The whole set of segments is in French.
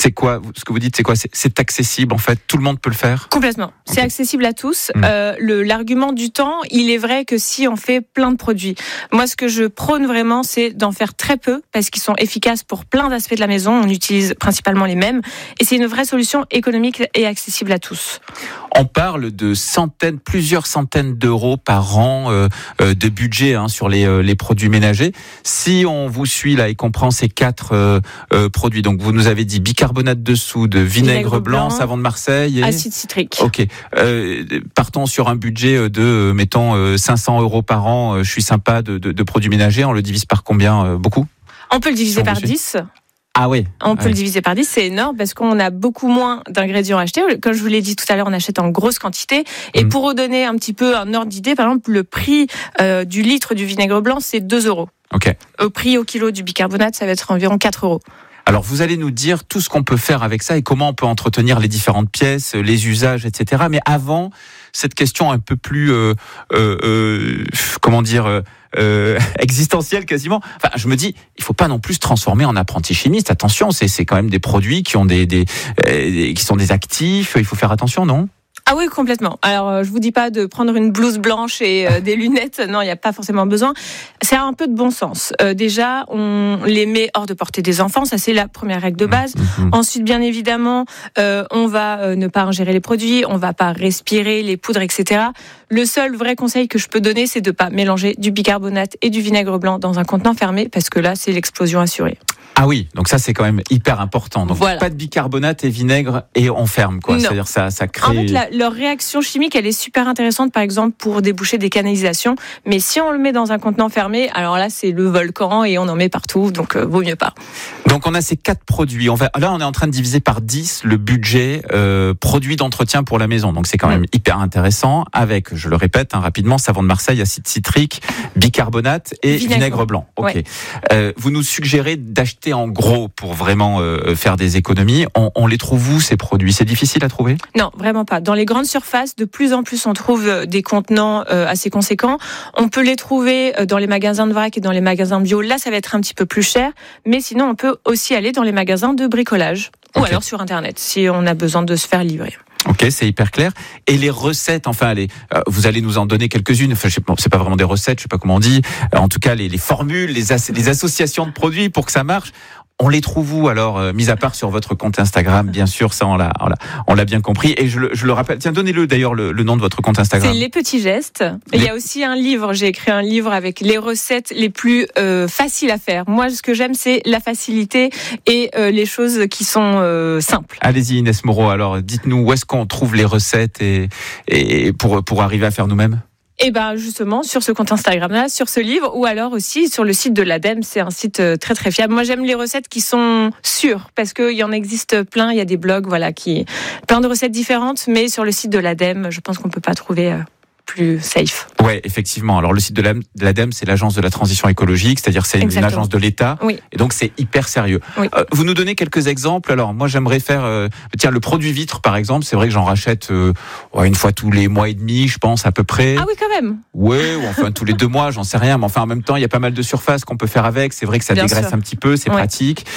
C'est quoi, ce que vous dites, c'est quoi? C'est accessible, en fait, tout le monde peut le faire? Complètement. C'est accessible à tous. L'argument du temps, il est vrai que si on fait plein de produits. Moi, ce que je prône vraiment, c'est d'en faire très peu, parce qu'ils sont efficaces pour plein d'aspects de la maison. On utilise principalement les mêmes. Et c'est une vraie solution économique et accessible à tous. On parle de plusieurs centaines d'euros par an de budget sur les produits ménagers. Si on vous suit là et qu'on prend ces 4 produits, donc vous nous avez dit bicarbonate de soude, vinaigre blanc, savon de Marseille et acide citrique. Ok. Partons sur un budget de, mettons, 500 euros par an. Je suis sympa de produits ménagers. On le divise par combien? Beaucoup? On peut le diviser par 10. Ah oui. On peut le diviser par 10, c'est énorme parce qu'on a beaucoup moins d'ingrédients achetés. Comme je vous l'ai dit tout à l'heure, on achète en grosse quantité. Et pour vous donner un petit peu un ordre d'idée, par exemple, le prix du litre du vinaigre blanc, c'est 2 euros. Ok. Au prix au kilo du bicarbonate, ça va être environ 4 euros. Alors, vous allez nous dire tout ce qu'on peut faire avec ça et comment on peut entretenir les différentes pièces, les usages, etc. Mais avant, cette question un peu plus, existentielle quasiment. Enfin, je me dis, il faut pas non plus se transformer en apprenti chimiste. Attention, c'est quand même des produits qui ont qui sont des actifs. Il faut faire attention, non? Ah oui, complètement. Alors, je vous dis pas de prendre une blouse blanche et des lunettes. Non, il n'y a pas forcément besoin. C'est un peu de bon sens. Déjà, on les met hors de portée des enfants. Ça, c'est la première règle de base. Ensuite, bien évidemment, on va ne pas ingérer les produits. On va pas respirer les poudres, etc. Le seul vrai conseil que je peux donner, c'est de pas mélanger du bicarbonate et du vinaigre blanc dans un contenant fermé, parce que là, c'est l'explosion assurée. Ah oui, donc ça c'est quand même hyper important. Donc voilà. Pas de bicarbonate et vinaigre et on ferme quoi. Non. C'est-à-dire ça crée. En fait, leur réaction chimique, elle est super intéressante, par exemple pour déboucher des canalisations. Mais si on le met dans un contenant fermé, alors là c'est le volcan et on en met partout, donc vaut mieux pas. Donc on a ces 4 produits. Là on est en train de diviser par 10 le budget produits d'entretien pour la maison. Donc c'est quand même hyper intéressant. Avec, je le répète rapidement, savon de Marseille, acide citrique, bicarbonate et vinaigre blanc. Ok. Ouais. Vous nous suggérez d'acheter en gros pour vraiment faire des économies. On les trouve où ces produits? C'est difficile à trouver? Non, vraiment pas. Dans les grandes surfaces, de plus en plus on trouve des contenants assez conséquents. On peut les trouver dans les magasins de vrac et dans les magasins bio. Là, ça va être un petit peu plus cher. Mais sinon, on peut aussi aller dans les magasins de bricolage. Ou alors sur Internet, si on a besoin de se faire livrer. Ok, c'est hyper clair. Et les recettes, vous allez nous en donner quelques-unes. Enfin, c'est pas vraiment des recettes, je sais pas comment on dit. En tout cas, les formules, les associations de produits pour que ça marche. On les trouve où alors, mis à part sur votre compte Instagram, bien sûr, ça on l'a bien compris. Et je le rappelle. Tiens, donnez-le d'ailleurs le nom de votre compte Instagram. C'est Les Petits Gestes. Il y a aussi un livre. J'ai écrit un livre avec les recettes les plus faciles à faire. Moi, ce que j'aime, c'est la facilité et les choses qui sont simples. Allez-y, Inès Moreau. Alors, dites-nous où est-ce qu'on trouve les recettes et pour arriver à faire nous-mêmes. Et justement sur ce compte Instagram là, sur ce livre, ou alors aussi sur le site de l'ADEME, c'est un site très très fiable. Moi j'aime les recettes qui sont sûres, parce qu'il y en existe plein, il y a des blogs plein de recettes différentes, mais sur le site de l'ADEME, je pense qu'on peut pas trouver plus safe. Ouais, effectivement. Alors le site de l'ADEME, c'est l'agence de la transition écologique, c'est-à-dire c'est une agence de l'État, oui. Et donc c'est hyper sérieux. Oui. Vous nous donnez quelques exemples. Alors moi j'aimerais faire, le produit vitre par exemple. C'est vrai que j'en rachète une fois tous les mois et demi, je pense à peu près. Ah oui, quand même. Ouais, ou enfin tous les 2 mois, j'en sais rien. Mais enfin en même temps, il y a pas mal de surfaces qu'on peut faire avec. C'est vrai que ça dégraisse un petit peu, c'est pratique.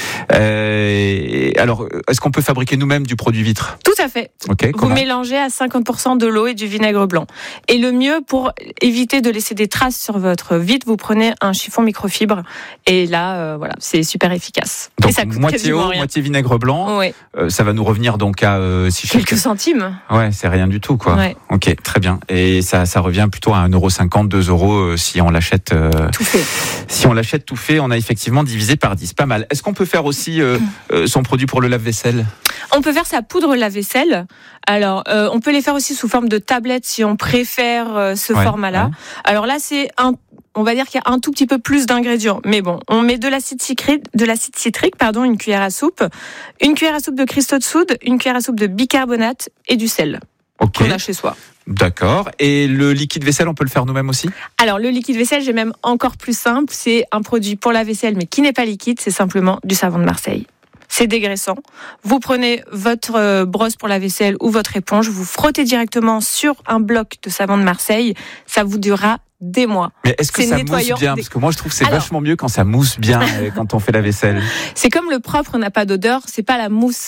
Alors, est-ce qu'on peut fabriquer nous-mêmes du produit vitre? Tout à fait. Okay, vous mélangez à 50% de l'eau et du vinaigre blanc. Et le mieux, pour éviter de laisser des traces sur votre vitre, vous prenez un chiffon microfibre. Et là, c'est super efficace. Donc, et ça coûte moitié eau, rien. moitié vinaigre blanc. Ouais. Ça va nous revenir donc à quelques centimes. Ouais, c'est rien du tout, quoi. Ouais. Ok, très bien. Et ça revient plutôt à 1,50 €, 2 € si on l'achète tout fait. Si on l'achète tout fait, on a effectivement divisé par 10. Pas mal. Est-ce qu'on peut faire aussi son produit pour le lave-vaisselle? On peut faire sa poudre lave-vaisselle. Alors, on peut les faire aussi sous forme de tablette si on préfère ce format-là. Ouais. Alors là, on va dire qu'il y a un tout petit peu plus d'ingrédients. Mais bon, on met de l'acide citrique, une cuillère à soupe de cristaux de soude, une cuillère à soupe de bicarbonate et du sel. Okay. Qu'on a chez soi. D'accord. Et le liquide vaisselle, on peut le faire nous-mêmes aussi? Alors, le liquide vaisselle, j'ai même encore plus simple. C'est un produit pour la vaisselle, mais qui n'est pas liquide. C'est simplement du savon de Marseille. C'est dégraissant. Vous prenez votre brosse pour la vaisselle ou votre éponge, vous frottez directement sur un bloc de savon de Marseille. Ça vous durera des mois. Mais est-ce que ça mousse bien? Parce que moi, je trouve que c'est vachement mieux quand ça mousse bien quand on fait la vaisselle. C'est comme le propre n'a pas d'odeur, c'est pas la mousse